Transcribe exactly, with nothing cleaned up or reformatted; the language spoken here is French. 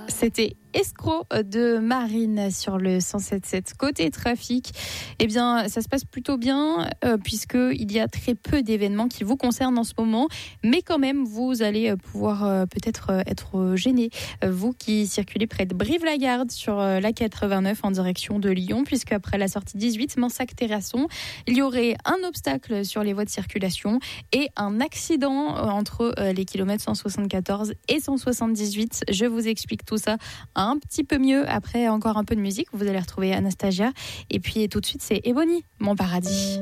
C'était Escroc de Marine sur le cent sept sept. Côté trafic, eh bien, ça se passe plutôt bien euh, puisqu'il y a très peu d'événements qui vous concernent en ce moment. Mais quand même, vous allez pouvoir euh, peut-être euh, être gêné. Euh, vous qui circulez près de Brive-la-Gaillarde sur euh, la quatre-vingt-neuf en direction de Lyon, puisque après la sortie dix-huit, Mansac-Terrasson, il y aurait un obstacle sur les voies de circulation et un accident entre euh, les kilomètres cent soixante-quatorze et cent soixante-dix-huit. Je vous explique tout ça un petit peu mieux après encore un peu de musique. Vous allez retrouver Anastasia et puis tout de suite c'est Ebony, Mon Paradis.